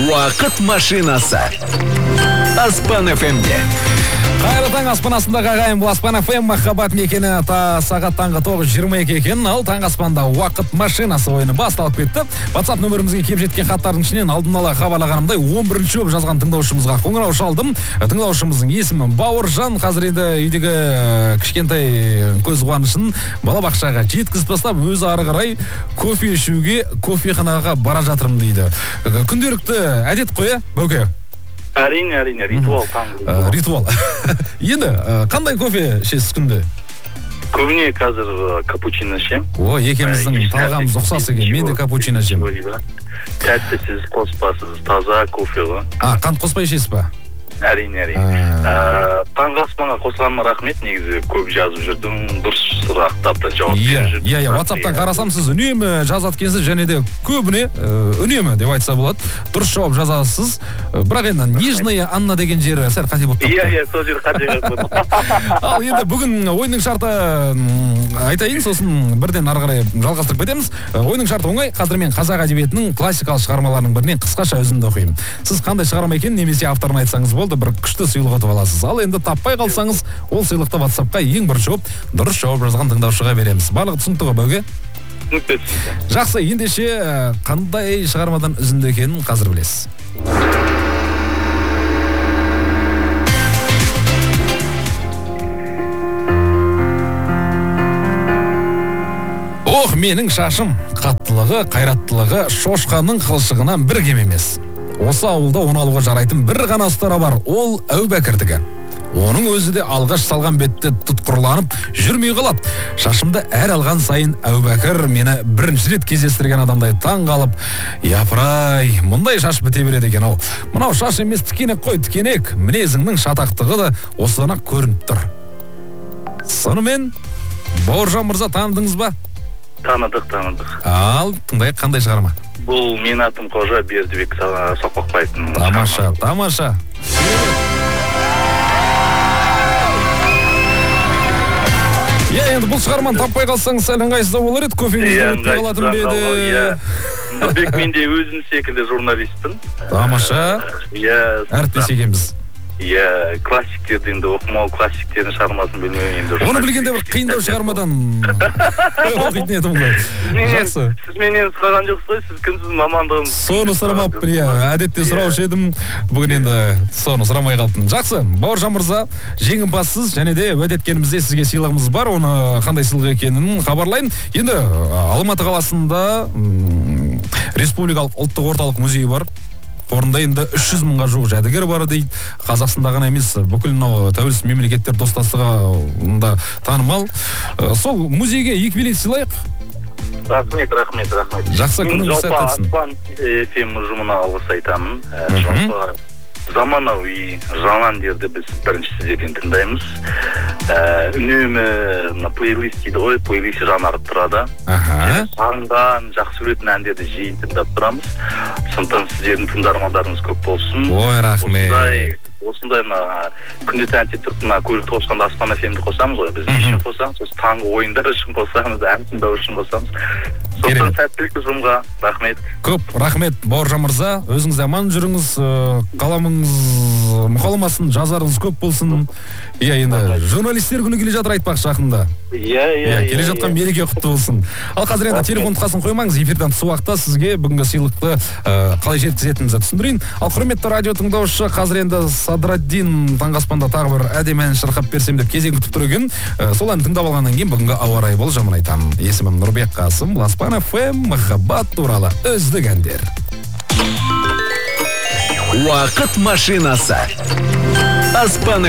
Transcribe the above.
Уақыт машинасы. Аспан FM-де. Қайырлы таң, аспанасындағы ағайын, бұл Аспан FM махаббат мекені сағат таңғы 9:22 екен. Ал таң аспанда уақыт машинасы ойыны басталып кетті. WhatsApp нөмірімізге кеп жеткен хаттардың ішінен алдын ала хабарлағанымдай 11-ші болып жазған тыңдаушымызға қоңырау шалдым. Тыңдаушымыздың есімі Бауыржан. Қазір енді үйдегі кішкентай көз қуанышын балабақшаға жеткізіп тастап, өзі ары қарай кофе ішуге кофеханаға бара жатырмын дейді. Күнделікті әдет қоя, Бөке? Әрине, ритуал таңғы. Ритуал. Енді, қандай кофе ішесіз күнде? Көбіне қазір капучино ішем. О, екеміздің талғамыз ұқсас екен. Мен де капучино ішем. Тәттісіз, қоспасыз, таза кофе ғой. Қант қоспай ішесіз ба? Әрине. Таңғы аспанға қосқаныма рахмет, негізі көп жазып жүрдім, дұрыс сұрақтап та жауап беріп жүрдім. Иә, WhatsApp-тан қарасам, сіз үнемі жазады екенсіз, және де көбіне үнемі деп айтса болады. Дұрыс жауап жазасыз. Бірақ енді Нижняя Анна деген жері сәл қате болып тұр. Иә, сол жер қате болып тұр. Ал енді бүгін ойынның шарты айтайын, сосын бірден ары қарай жалғастырып кетеміз. Ойынның шарты оңай. Қазір мен қазақ әдебиетінің классикалық шығармаларының бірінен қысқаша үзінді оқимын. Сіз қандай шығарма екенін немесе авторын айтсаңыз болды, бір күшті сыйлық ұтып аласыз. Ал енді таппай қалсаңыз, ол сыйлықты WhatsApp-қа ең бірінші болып дұрыс жауап жазған тыңдаушыға береміз. Барлығы түсінікті ғой, Бөге? Жақсы, ендеше қандай шығармадан үзінді екенін қазір білесіз. Ох, менің шашым, қаттылығы, қайраттылығы шошқаның қылшығынан бір кем емес. Осы ауылда оны алуға жарайтын бір ғана ұстара бар, ол Әубәкірдікі. Оның өзі де алғаш салған бетте тұтқырланып жүрмей қалады. Шашымды әр алған сайын Әубәкір мені бірінші рет кездестірген адамдай таң қалып, япырай, мұндай шаш біте береді екен ау. Мынау шаш емес, тікенек қой, тікенек. Мінезіңнің шатақтығы да осыдан-ақ көрініп тұр. Сонымен, Бауыржан мырза, таныдыңыз ба? Таныдық. Ал, тыңдайық, қандай шығарма? Бұл мен атым Қожа, Бердібек Соқпақбаевтың. Тамаша. Иә, енді бұл шығарманы таппай қалсаңыз сәл ыңғайсыздау болар еді, кофеңізді өтпей қалатын беді. Нұрбек, мен де өзің секілді журналистпін. Тамаша. Әріптес екенбіз. Иә, классиктерді енді оқымау, классиктердің шығармасын білмеу енді. Оны білгенде бір қиындау шығармадан оқитын едім ғой. Жақсы. Сіз менен сұраған жоқсыз ғой, сіз кімсіз, мамандығын? Соны сұрамаппын, иә. Әдетте сұраушы едім, бүгін енді соны сұрамай қалдым. Жақсы, Бауыржан мырза, жеңімпазсыз, және де уәде еткенімізде сізге сыйлығымыз бар, оны қандай сыйлық екенін хабарлайын. Енді Алматы қаласында Республикалық ұлттық орталық музейі бар. Орында енді 300 мыңға жуық жәдігер бар дейді. Қазақстанда ғана емес, бүкіл тәуелсіз мемлекеттер достастығында танымал. Сол музейге 2 билет сыйлайық. Рахмет. Жақсы, күніңіз сәтті өтсін. Аспан FM ұжымына алғыс айтамын. Жалпы заманауи жаңа әндерді біз бірінші сіздерден тыңдаймыз. Үнемі плейлист дейді ғой, плейлист жаңарып тұрады. Сағынған, жақсы көретін әндерді жиі тыңдап тұрамыз. Сондықтан сіздердің тыңдармандарыңыз көп болсын. Ой, рахмет. Осындай күнде тәнте тұртына көлікті қосқанда Аспан FM-ді қосамыз ғой. Біз үшін қосамыз, осы таңғы ойындар үшін қосамыз, ән тыңдау үшін қосамыз. Сондықтан сәттілік ұжымға рахмет. Көп рахмет, Бауыржан мырза. Өзіңіз аман жүріңіз, қаламыңыз мұқаламасын, жазарыңыз көп болсын. Иә, енді журналистер күні келе жатыр айтпақшы жақында. Иә. Келе жатқан мереке құтты болсын. Ал қазір енді телефон тұтқасын қоймаңыз, эфирден тыс уақытта сізге бүгінгі сыйлықты қалай жеткізетінімізді түсіндірейін. Ал құрметті радио тыңдаушы, қазір енді Садраддин таңғы аспанда тағы бір әдемі ән шырқап берсем деп кезең күтіп тұр екен. Сол әнді тыңдап алғаннан кейін бүгінгі ауа райы болжамын айтамын. Есімім Нұрбек Қасым, Аспан FM махаббат туралы үздік әндер. Уақыт машинасы. Аспан